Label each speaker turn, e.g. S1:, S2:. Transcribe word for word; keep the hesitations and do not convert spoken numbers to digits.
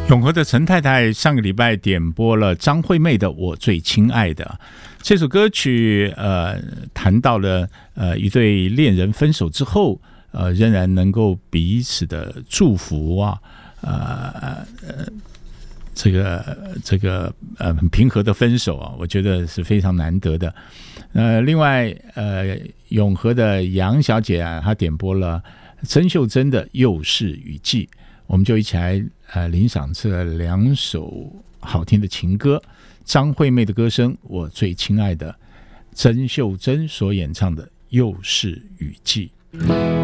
S1: 永和的陈太太上个礼拜点播了张惠妹的《我最亲爱的》这首歌曲，呃，谈到了呃一对恋人分手之后，呃，仍然能够彼此的祝福啊，呃呃，这个这个呃很平和的分手啊，我觉得是非常难得的。呃，另外呃，永和的杨小姐啊，她点播了曾秀珍的《幼世雨季》。我们就一起来呃欣赏这两首好听的情歌，张惠妹的歌声，我最亲爱的，曾秀珍所演唱的《幼世雨季》。